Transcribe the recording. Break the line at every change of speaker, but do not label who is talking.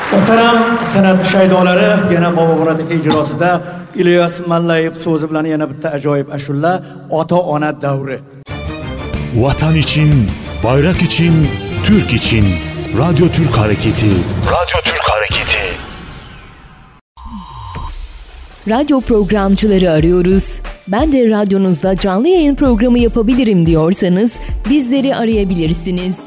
Muhtaram san'at shaydolari, yana Bobomurod ijrosida İlyas Mallayev so'zi bilan yana bitta ajoyib ashula Ota-ona davri.
Vatan için, bayrak için, Türk için. Radyo Türk Hareketi. Radyo Türk Hareketi.
Radyo programcıları arıyoruz. Ben de radyonuzda canlı yayın programı yapabilirim diyorsanız bizleri arayabilirsiniz.